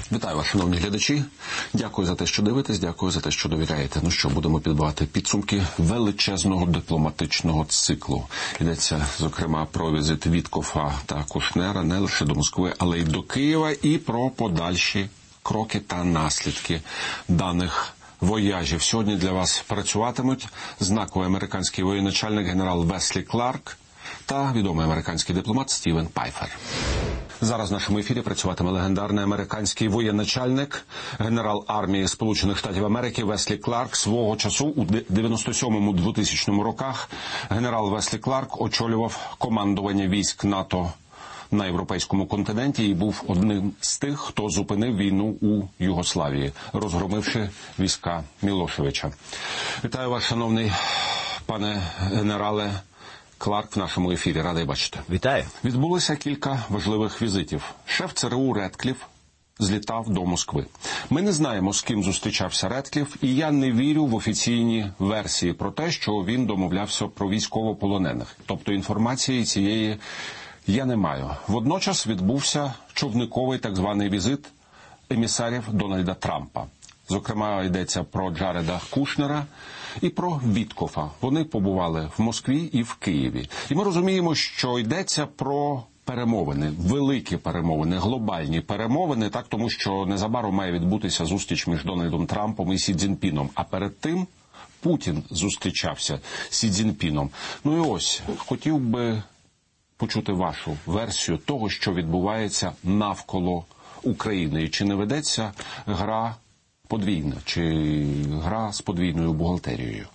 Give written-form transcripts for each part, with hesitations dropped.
Вітаю вас, шановні глядачі. Дякую за те, що дивитесь, дякую за те, що довіряєте. Ну що, будемо підбивати підсумки величезного дипломатичного циклу. Йдеться, зокрема, про візит Віткофа та Кушнера не лише до Москви, але й до Києва, і про подальші кроки та наслідки даних вояжів. Сьогодні для вас працюватимуть знаковий американський воєначальник генерал Веслі Кларк та відомий американський дипломат Стівен Пайфер. Зараз в нашому ефірі працюватиме легендарний американський воєначальник, генерал армії Сполучених Штатів Америки Веслі Кларк. Свого часу у 97-2000 роках генерал Веслі Кларк очолював командування військ НАТО на європейському континенті і був одним з тих, хто зупинив війну у Югославії, розгромивши війська Мілошевича. Вітаю вас, шановний пане генерале Кларк, в нашому ефірі. Радий бачити. Вітаю. Відбулося кілька важливих візитів. Шеф ЦРУ Редкліф злітав до Москви. Ми не знаємо, з ким зустрічався Редкліф, і я не вірю в офіційні версії про те, що він домовлявся про військовополонених. Тобто інформації цієї я не маю. Водночас відбувся човниковий так званий візит емісарів Дональда Трампа. Зокрема, йдеться про Джареда Кушнера і про Віткофа. Вони побували в Москві і в Києві. І ми розуміємо, що йдеться про перемовини, великі перемовини, глобальні перемовини, так, тому що незабаром має відбутися зустріч між Дональдом Трампом і Сі Цзіньпіном. А перед тим Путін зустрічався з Сі Цзіньпіном. Ну і ось, хотів би почути вашу версію того, що відбувається навколо України. І чи не ведеться гра подвійна, чи гра з подвійною бухгалтерією?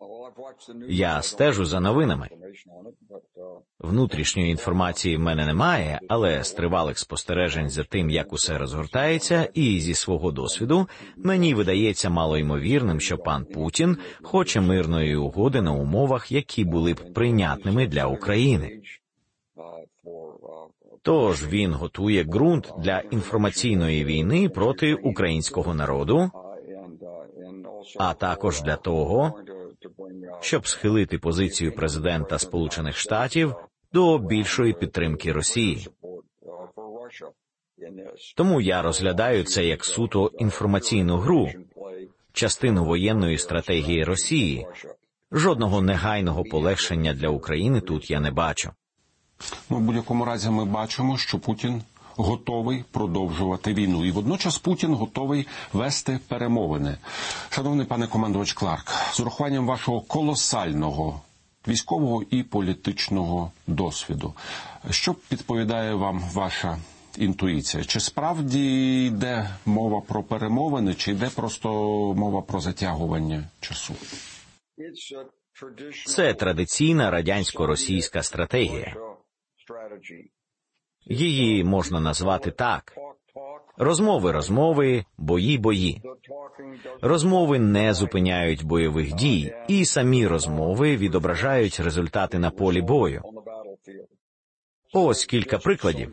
Я стежу за новинами. Внутрішньої інформації в мене немає, але з тривалих спостережень за тим, як усе розгортається, і зі свого досвіду, мені видається малоймовірним, що пан Путін хоче мирної угоди на умовах, які були б прийнятними для України. Тож він готує ґрунт для інформаційної війни проти українського народу, а також для того, щоб схилити позицію президента Сполучених Штатів до більшої підтримки Росії. Тому я розглядаю це як суто інформаційну гру, частину воєнної стратегії Росії. Жодного негайного полегшення для України тут я не бачу. Ну, в будь-якому разі ми бачимо, що Путін готовий продовжувати війну. І водночас Путін готовий вести перемовини. Шановний пане командувач Кларк, з урахуванням вашого колосального військового і політичного досвіду, що відповідає вам ваша інтуїція? Чи справді йде мова про перемовини, чи йде просто мова про затягування часу? Це традиційна радянсько-російська стратегія. Її можна назвати так. Розмови, бої. Розмови не зупиняють бойових дій, і самі розмови відображають результати на полі бою. Ось кілька прикладів.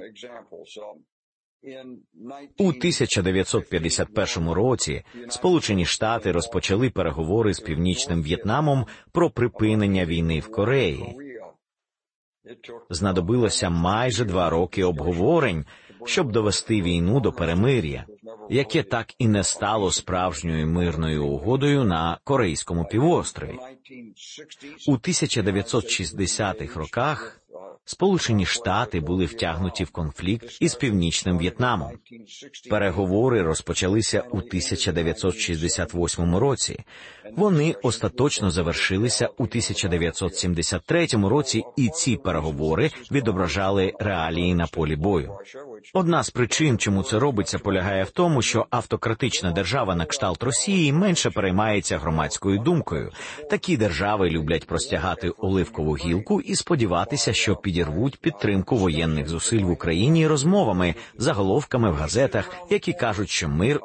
У 1951 році Сполучені Штати розпочали переговори з Північним В'єтнамом про припинення війни в Кореї. Знадобилося майже 2 роки обговорень, щоб довести війну до перемир'я, яке так і не стало справжньою мирною угодою на Корейському півострові. У 1960-х роках Сполучені Штати були втягнуті в конфлікт із Північним В'єтнамом. Переговори розпочалися у 1968 році. Вони остаточно завершилися у 1973 році, і ці переговори відображали реалії на полі бою. Одна з причин, чому це робиться, полягає в тому, що автократична держава на кшталт Росії менше переймається громадською думкою. Такі держави люблять простягати оливкову гілку і сподіватися, що підірвуть підтримку воєнних зусиль в Україні розмовами, заголовками в газетах, які кажуть, що мир